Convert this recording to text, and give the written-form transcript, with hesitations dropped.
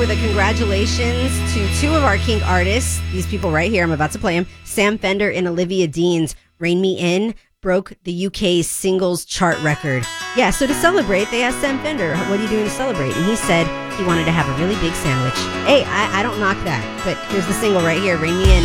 with a congratulations to two of our kink artists. These people right here, I'm about to play them. Sam Fender and Olivia Dean's Rain Me In broke the UK's singles chart record. Yeah, so to celebrate, they asked Sam Fender, what are you doing to celebrate? And he said he wanted to have a really big sandwich. Hey, I don't knock that, but here's the single right here, Rain Me In.